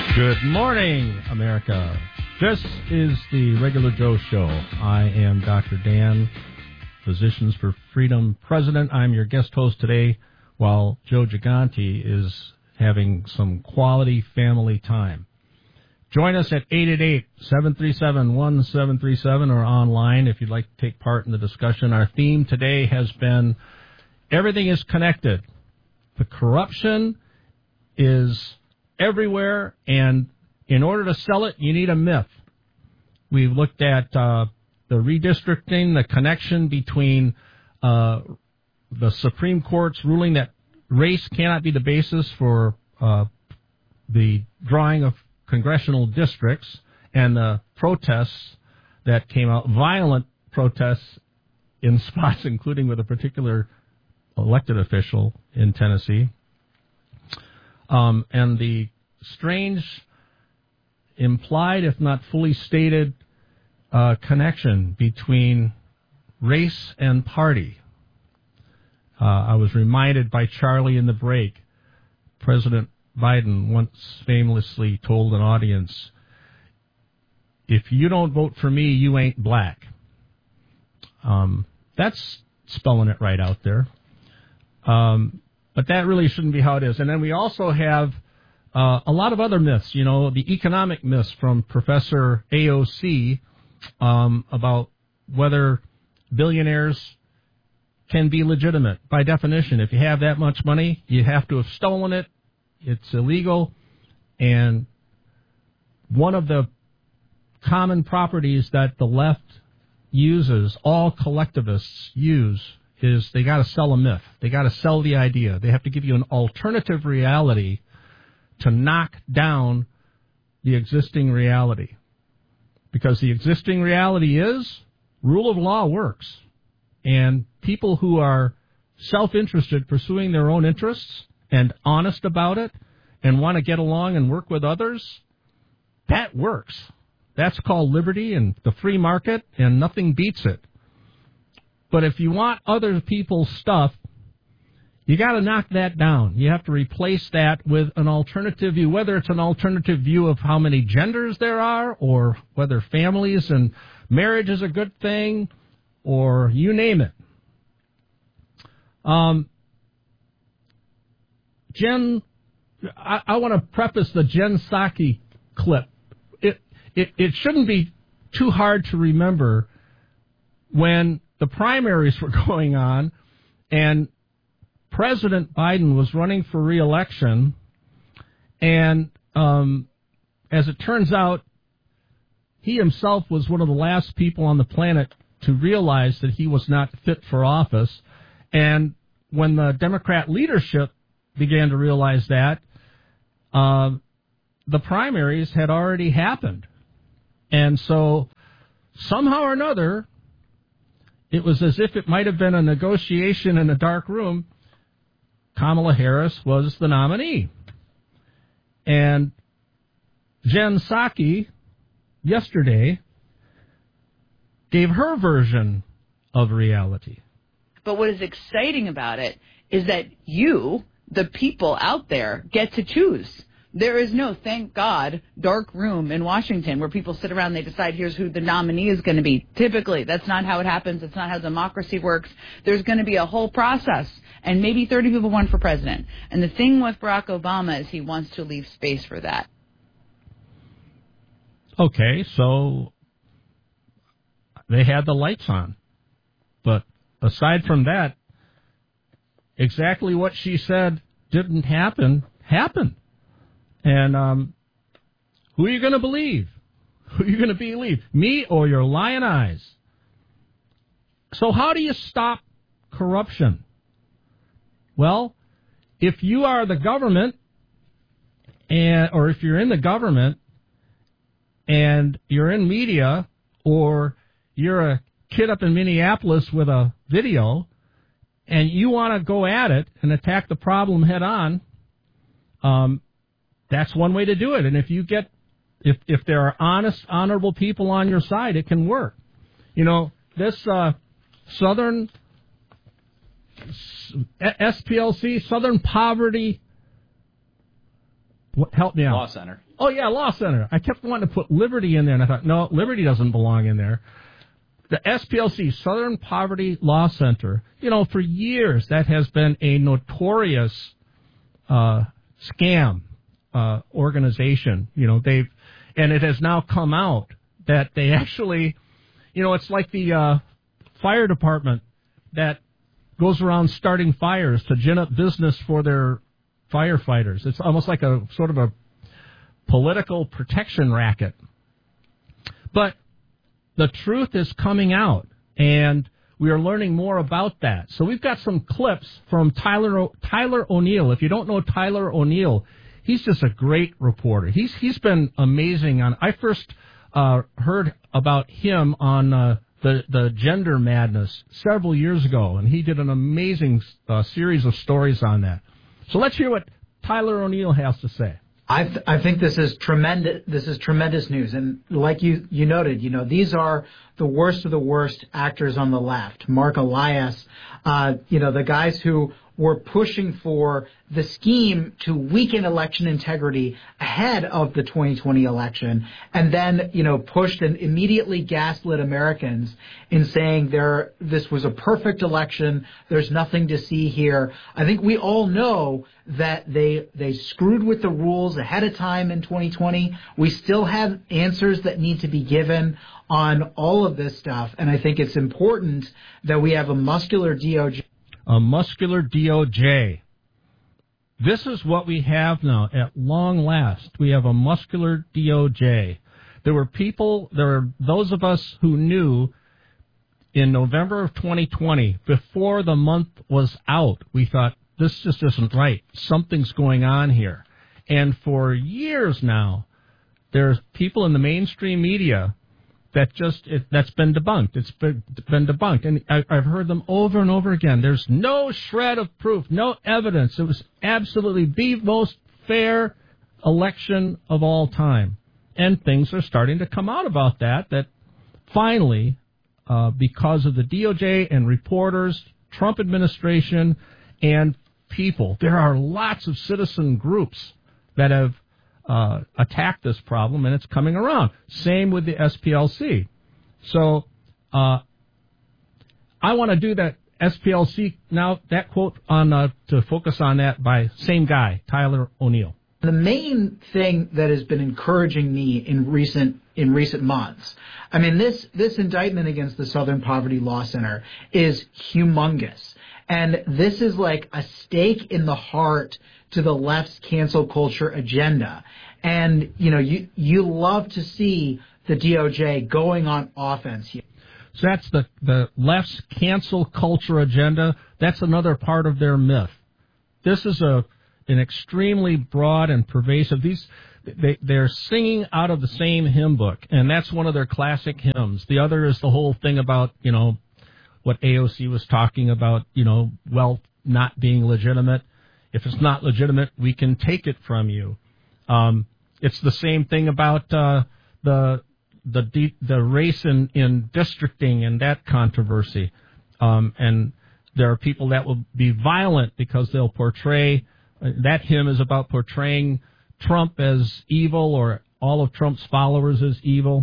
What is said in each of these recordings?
Good morning, America. This is the Regular Joe Show. I am Dr. Dan, Physicians for Freedom president. I'm your guest host today, while Joe Gigante is having some quality family time. Join us at 888-737-1737 or online if you'd like to take part in the discussion. Our theme today has been everything is connected. The corruption is everywhere, and in order to sell it, you need a myth. We've looked at the redistricting, the connection between the Supreme Court's ruling that race cannot be the basis for the drawing of congressional districts, and the protests that came out, violent protests in spots, including with a particular elected official in Tennessee. And the strange, implied, if not fully stated, connection between race and party. I was reminded by Charlie in the break, President Biden once famously told an audience, if you don't vote for me, you ain't black. That's spelling it right out there. But that really shouldn't be how it is. And then we also have a lot of other myths, the economic myths from Professor AOC about whether billionaires can be legitimate. By definition, if you have that much money, you have to have stolen it. It's illegal. And one of the common properties that the left uses, all collectivists use, is they got to sell a myth. They got to sell the idea. They have to give you an alternative reality to knock down the existing reality. Because the existing reality is rule of law works. And people who are self-interested, pursuing their own interests and honest about it and want to get along and work with others, that works. That's called liberty and the free market, and nothing beats it. But if you want other people's stuff, you got to knock that down. You have to replace that with an alternative view, whether it's an alternative view of how many genders there are, or whether families and marriage is a good thing, or you name it. I want to preface the Jen Psaki clip. It shouldn't be too hard to remember when the primaries were going on and President Biden was running for re-election, and as it turns out, he himself was one of the last people on the planet to realize that he was not fit for office. And when the Democrat leadership began to realize that, the primaries had already happened. And so somehow or another, it was as if it might have been a negotiation in a dark room. Kamala Harris was the nominee. And Jen Psaki yesterday gave her version of reality. But what is exciting about it is that you, the people out there, get to choose. There is no, thank God, dark room in Washington where people sit around and they decide here's who the nominee is going to be. Typically, that's not how it happens. It's not how democracy works. There's going to be a whole process, and maybe 30 people won for president. And the thing with Barack Obama is he wants to leave space for that. Okay, so they had the lights on. But aside from that, exactly what she said didn't happen, happened. And who are you going to believe? Who are you going to believe? Me or your lying eyes? So how do you stop corruption? Well, if you are the government, or if you're in the government and you're in media, or you're a kid up in Minneapolis with a video, and you want to go at it and attack the problem head on, that's one way to do it. And if you get, if there are honest, honorable people on your side, it can work. You know, this Southern SPLC, Southern Poverty Help me out. Law Center. Oh, yeah, Law Center. I kept wanting to put Liberty in there, and I thought, no, Liberty doesn't belong in there. The SPLC, Southern Poverty Law Center, for years that has been a notorious scam organization. And it has now come out that they actually, it's like the fire department that goes around starting fires to gin up business for their firefighters. It's almost like a sort of a political protection racket. But the truth is coming out, and we are learning more about that. So we've got some clips from Tyler O'Neill. If you don't know Tyler O'Neill, he's just a great reporter. He's been amazing. I first heard about him on the Gender Madness several years ago, and he did an amazing series of stories on that. So let's hear what Tyler O'Neill has to say. I think this is tremendous. This is tremendous news, and like you noted, these are the worst of the worst actors on the left. Mark Elias, the guys who were pushing for the scheme to weaken election integrity ahead of the 2020 election, and then pushed and immediately gaslit Americans in saying this was a perfect election. There's nothing to see here. I think we all know that they screwed with the rules ahead of time in 2020. We still have answers that need to be given on all of this stuff, and I think it's important that we have a muscular DOJ. A muscular DOJ. This is what we have now. At long last, we have a muscular DOJ. There are those of us who knew in November of 2020, before the month was out, we thought, this just isn't right. Something's going on here. And for years now, there's people in the mainstream media that's been debunked. It's been debunked. And I've heard them over and over again. There's no shred of proof, no evidence. It was absolutely the most fair election of all time. And things are starting to come out about that finally, because of the DOJ and reporters, Trump administration, and people, there are lots of citizen groups that have attack this problem, and it's coming around. Same with the SPLC. So I want to do that SPLC now, that quote on to focus on that by same guy, Tyler O'Neill. The main thing that has been encouraging me in recent months, I mean, this indictment against the Southern Poverty Law Center is humongous. And this is like a stake in the heart to the left's cancel culture agenda. And, you love to see the DOJ going on offense here. So that's the left's cancel culture agenda. That's another part of their myth. This is an extremely broad and pervasive. They're singing out of the same hymn book, and that's one of their classic hymns. The other is the whole thing about, what AOC was talking about, wealth not being legitimate. If it's not legitimate, we can take it from you. It's the same thing about the race in districting and that controversy. And there are people that will be violent because they'll portray that hymn is about portraying Trump as evil or all of Trump's followers as evil.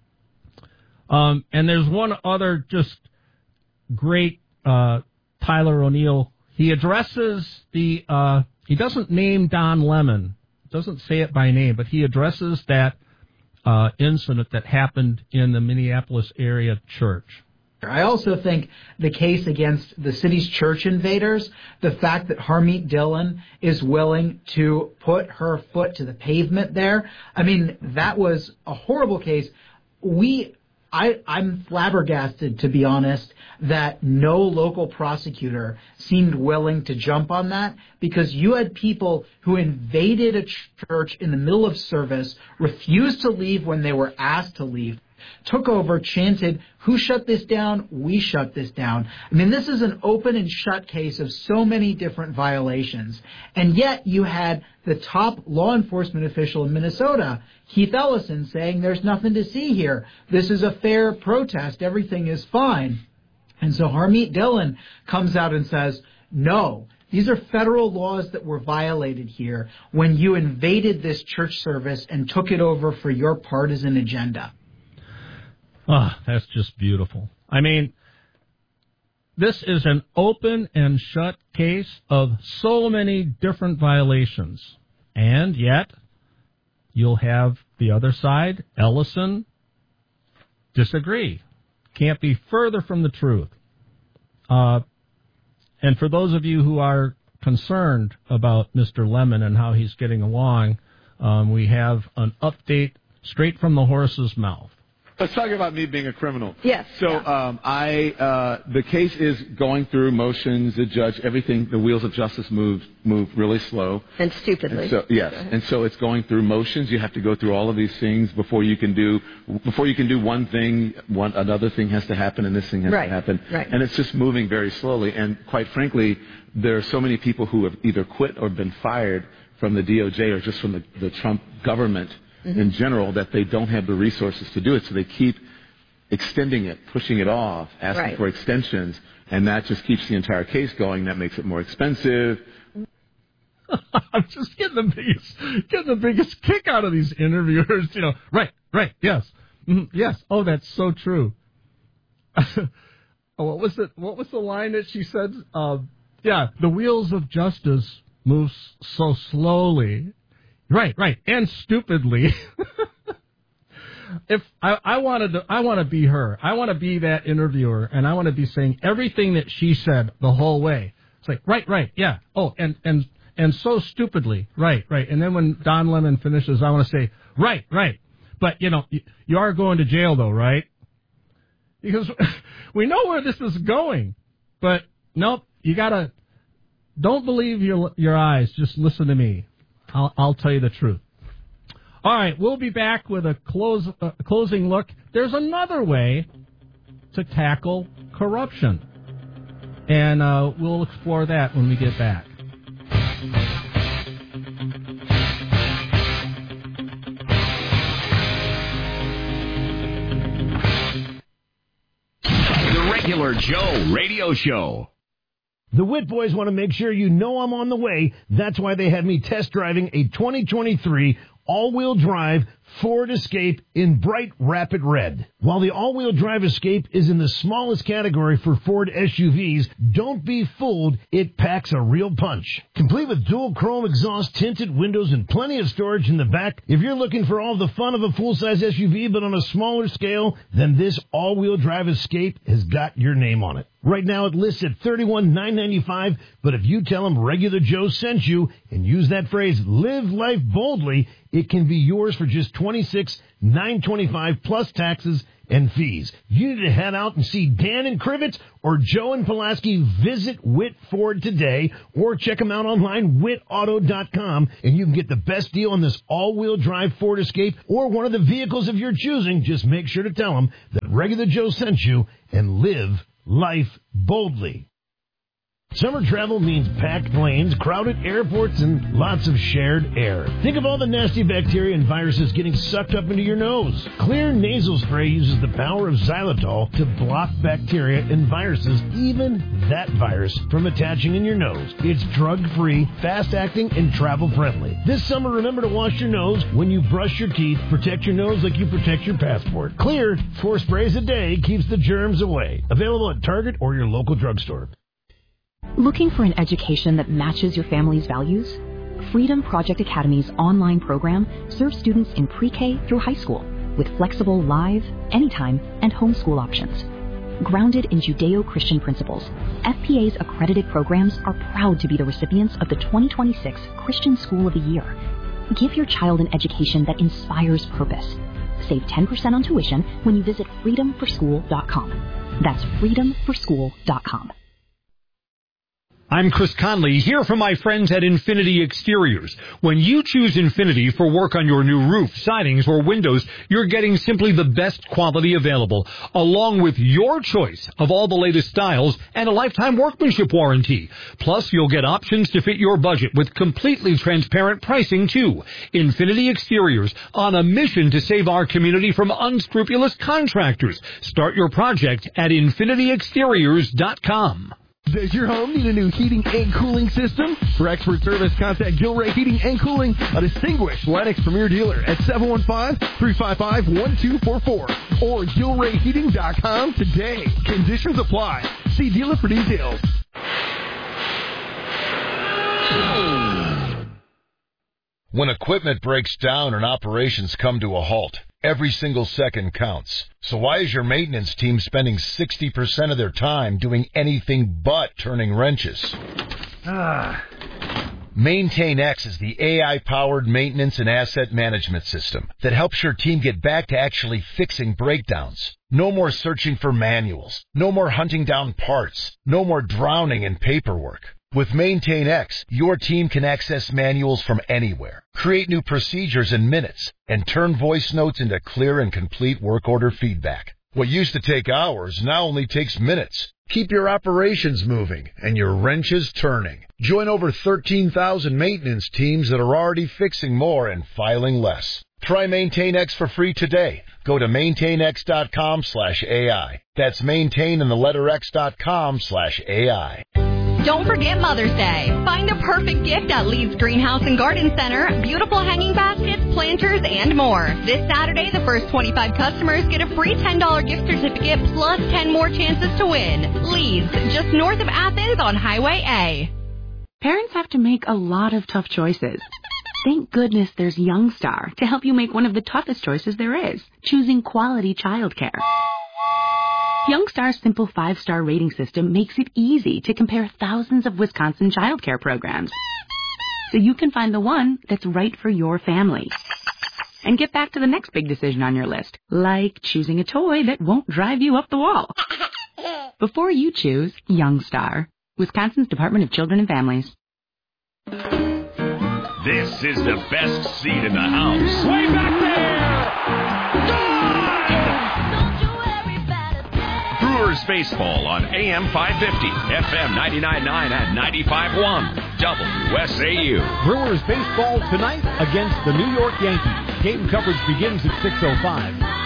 And there's one other just great Tyler O'Neill. He addresses he doesn't name Don Lemon, doesn't say it by name, but he addresses that incident that happened in the Minneapolis area church. I also think the case against the city's church invaders, the fact that Harmeet Dillon is willing to put her foot to the pavement there, I mean, that was a horrible case. I'm flabbergasted, to be honest, that no local prosecutor seemed willing to jump on that, because you had people who invaded a church in the middle of service, refused to leave when they were asked to leave, took over, chanted, "Who shut this down? We shut this down." I mean, this is an open and shut case of so many different violations. And yet you had the top law enforcement official in Minnesota, Keith Ellison, saying there's nothing to see here. This is a fair protest. Everything is fine. And so Harmeet Dillon comes out and says, no, These are federal laws that were violated here when you invaded this church service and took it over for your partisan agenda. That's just beautiful. I mean, this is an open and shut case of so many different violations. And yet, you'll have the other side, Ellison, disagree. Can't be further from the truth. And for those of you who are concerned about Mr. Lemon and how he's getting along, we have an update straight from the horse's mouth. Let's talk about me being a criminal. Yes. So the case is going through motions, the judge, everything. The wheels of justice move really slow. And stupidly. And so, yes. And so it's going through motions. You have to go through all of these things before you can do one thing. Another thing has to happen, and this thing has to happen. Right. And it's just moving very slowly. And quite frankly, there are so many people who have either quit or been fired from the DOJ or just from the Trump government in general, that they don't have the resources to do it. So they keep extending it, pushing it off, asking for extensions, and that just keeps the entire case going. That makes it more expensive. I'm just getting the biggest kick out of these interviewers. Right, yes, yes. Oh, that's so true. What was the line that she said? The wheels of justice move so slowly. Right, and stupidly. If I want to be her. I want to be that interviewer, and I want to be saying everything that she said the whole way. It's like, right, yeah. Oh, and so stupidly, right. And then when Don Lemon finishes, I want to say, right. But you are going to jail though, right? Because we know where this is going. But nope, you gotta. Don't believe your eyes. Just listen to me. I'll tell you the truth. All right, we'll be back with a closing look. There's another way to tackle corruption, and we'll explore that when we get back. The Regular Joe Radio Show. The Witt Boys want to make sure you know I'm on the way. That's why they had me test driving a 2023 all-wheel drive Ford Escape in bright rapid red. While the all-wheel drive Escape is in the smallest category for Ford SUVs, don't be fooled, it packs a real punch. Complete with dual chrome exhaust, tinted windows, and plenty of storage in the back, if you're looking for all the fun of a full-size SUV but on a smaller scale, then this all-wheel drive Escape has got your name on it. Right now it lists at $31,995, but if you tell them Regular Joe sent you and use that phrase, live life boldly, it can be yours for just $26,925 plus taxes and fees. You need to head out and see Dan and Krivitz or Joe and Pulaski. Visit Witt Ford today or check them out online, wittauto.com, and you can get the best deal on this all-wheel drive Ford Escape or one of the vehicles of your choosing. Just make sure to tell them that Regular Joe sent you and live life boldly. Summer travel means packed planes, crowded airports, and lots of shared air. Think of all the nasty bacteria and viruses getting sucked up into your nose. Clear nasal spray uses the power of xylitol to block bacteria and viruses, even that virus, from attaching in your nose. It's drug-free, fast-acting, and travel-friendly. This summer, remember to wash your nose when you brush your teeth. Protect your nose like you protect your passport. Clear, 4 sprays a day keeps the germs away. Available at Target or your local drugstore. Looking for an education that matches your family's values? Freedom Project Academy's online program serves students in pre-K through high school with flexible live, anytime, and homeschool options. Grounded in Judeo-Christian principles, FPA's accredited programs are proud to be the recipients of the 2026 Christian School of the Year. Give your child an education that inspires purpose. Save 10% on tuition when you visit freedomforschool.com. That's freedomforschool.com. I'm Chris Conley, here from my friends at Infinity Exteriors. When you choose Infinity for work on your new roof, sidings, or windows, you're getting simply the best quality available, along with your choice of all the latest styles and a lifetime workmanship warranty. Plus, you'll get options to fit your budget with completely transparent pricing, too. Infinity Exteriors, on a mission to save our community from unscrupulous contractors. Start your project at infinityexteriors.com. Does your home need a new heating and cooling system? For expert service, contact Gilray Heating and Cooling, a distinguished Lennox Premier dealer at 715-355-1244 or GilrayHeating.com today. Conditions apply. See dealer for details. When equipment breaks down and operations come to a halt, every single second counts. So why is your maintenance team spending 60% of their time doing anything but turning wrenches? MaintainX is the AI-powered maintenance and asset management system that helps your team get back to actually fixing breakdowns. No more searching for manuals. No more hunting down parts. No more drowning in paperwork. With MaintainX, your team can access manuals from anywhere, create new procedures in minutes, and turn voice notes into clear and complete work order feedback. What used to take hours now only takes minutes. Keep your operations moving and your wrenches turning. Join over 13,000 maintenance teams that are already fixing more and filing less. Try MaintainX for free today. Go to maintainx.com/AI. That's maintain and the letter x.com/AI. Don't forget Mother's Day. Find the perfect gift at Leeds Greenhouse and Garden Center. Beautiful hanging baskets, planters, and more. This Saturday, the first 25 customers get a free $10 gift certificate plus 10 more chances to win. Leeds, just north of Athens on Highway A. Parents have to make a lot of tough choices. Thank goodness there's Youngstar to help you make one of the toughest choices there is, choosing quality childcare. Youngstar's simple 5-star rating system makes it easy to compare thousands of Wisconsin childcare programs, so you can find the one that's right for your family. And get back to the next big decision on your list, like choosing a toy that won't drive you up the wall. Before you choose Youngstar, Wisconsin's Department of Children and Families. This is the best seat in the house. Way back there! Brewers baseball on AM 550, FM 99.9 and 95.1, WSAU. Brewers baseball tonight against the New York Yankees. Game coverage begins at 6:05.